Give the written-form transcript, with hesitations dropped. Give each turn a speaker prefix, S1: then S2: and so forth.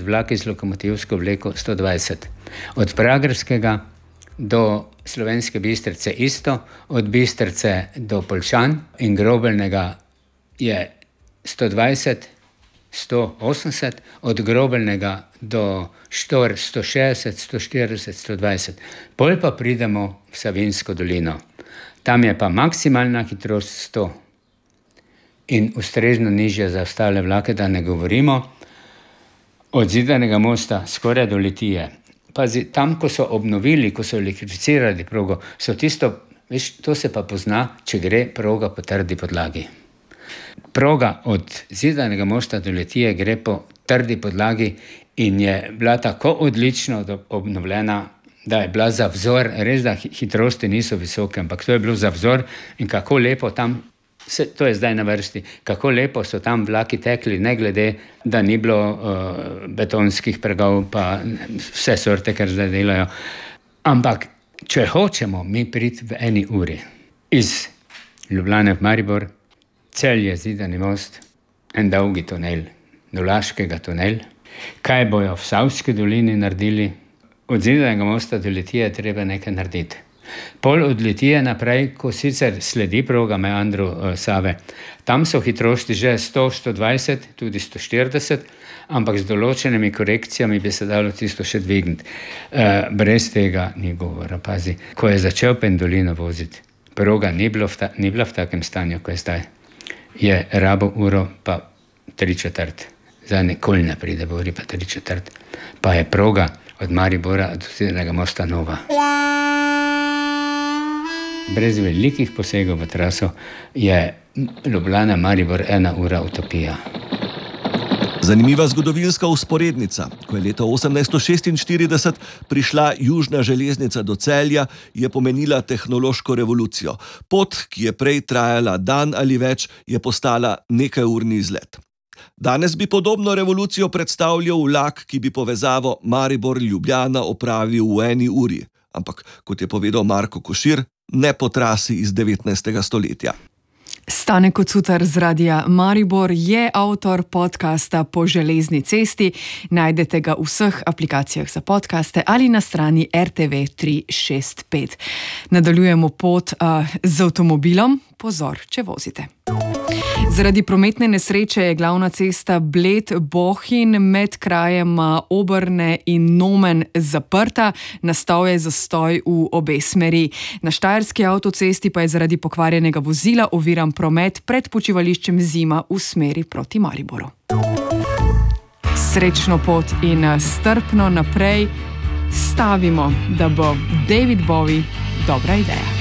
S1: vlaki z lokomotivsko vleko 120. Od Pragerskega do Slovenske Bistrice isto, od Bistrice do Poljčan in Grobelnega je 120, 180, od Grobelnega do Štor 160, 140, 120. Pol pa pridemo v Savinjsko dolino. Tam je pa maksimalna hitrost 100 in ustrezno nižja za ostale vlake, da ne govorimo. Od Zidanega mosta skoraj do Litije. Pazi, tam, ko so obnovili, ko so elektrificirali progo, so tisto, veš, to se pa pozna, če gre proga po trdi podlagi. Proga od Zidanega mosta do Litije gre po trdi podlagi in je bila tako odlično obnovljena, da je bila za vzor, res da hitrosti niso visoke, ampak to je bilo za vzor in kako lepo tam, to je zdaj na vrsti, kako lepo so tam vlaki tekli, ne glede, da ni bilo betonskih pregov, pa vse sorte, kar zdaj delajo. Ampak, če hočemo mi priti v 1 uri iz Ljubljane v Maribor, Celje, Zidani most, en dolgi tunel, do Laškega tunel, kaj bojo v Savski dolini naredili, od Zidanega mosta do Litije treba nekaj narediti. Pol od Litije naprej, ko sicer sledi proga meandru Save, tam so hitrosti že 100, 120, tudi 140, ampak z določenimi korekcijami bi se dalo tisto še dvigniti. Brez tega ni govora. Pazi, ko je začel Pendolino voziti, proga ni bila v takem stanju, ko je zdaj. Je rabo uro pa 3/4. Zdaj nikoli ne pride v uri pa 3/4. Pa je proga od Maribora do Zidanega mosta nova. Brez velikih posegov v traso je Ljubljana Maribor 1 ura utopija.
S2: Zanimiva zgodovinska usporednica. Ko je leta 1846 prišla južna železnica do Celja, je pomenila tehnološko revolucijo. Pot, ki je prej trajala dan ali več, je postala nekajurni izlet. Danes bi podobno revolucijo predstavljal vlak, ki bi povezavo Maribor-Ljubljana opravil v 1 uri. Ampak, kot je povedal Marko Košir, ne po trasi iz 19. stoletja.
S3: Stane Kocutar z Radia Maribor je avtor podcasta Po železni cesti. Najdete ga v vseh aplikacijah za podcaste ali na strani RTV 365. Nadaljujemo pot z avtomobilom. Pozor, če vozite. Zaradi prometne nesreče je glavna cesta Bled-Bohinj med krajema Obrne in Nomen zaprta. Nastal je zastoj v obe smeri. Na Štajerski avtocesti pa je zaradi pokvarjenega vozila oviran promet pred počivališčem Zima v smeri proti Mariboru. Srečno pot in strpno naprej. Stavimo, da bo David Bowie dobra ideja.